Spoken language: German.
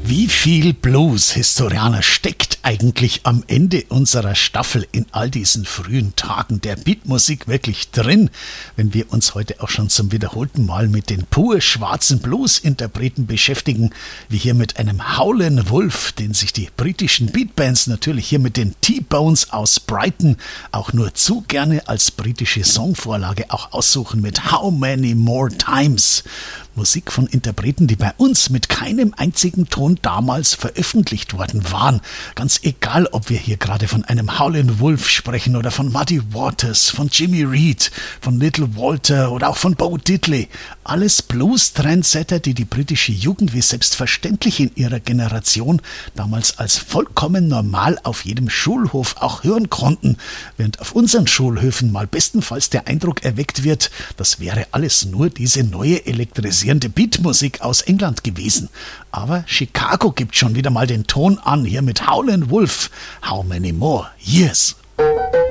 Wie viel Blues, Historianer, steckt eigentlich am Ende unserer Staffel in all diesen frühen Tagen der Beatmusik wirklich drin, wenn wir uns heute auch schon zum wiederholten Mal mit den pur schwarzen Blues-Interpreten beschäftigen, wie hier mit einem Howlin' Wolf, den sich die britischen Beatbands natürlich hier mit den T-Bones aus Brighton auch nur zu gerne als britische Songvorlage auch aussuchen mit How Many More Times. Musik von Interpreten, die bei uns mit keinem einzigen Ton damals veröffentlicht worden waren. Ganz egal, ob wir hier gerade von einem Howlin' Wolf sprechen oder von Muddy Waters, von Jimmy Reed, von Little Walter oder auch von Bo Diddley. Alles Blues-Trendsetter, die die britische Jugend wie selbstverständlich in ihrer Generation damals als vollkommen normal auf jedem Schulhof auch hören konnten, während auf unseren Schulhöfen mal bestenfalls der Eindruck erweckt wird, das wäre alles nur diese neue elektrisierende Beatmusik aus England gewesen. Aber Chicago gibt schon wieder mal den Ton an, hier mit Howlin' Wolf. How many more years?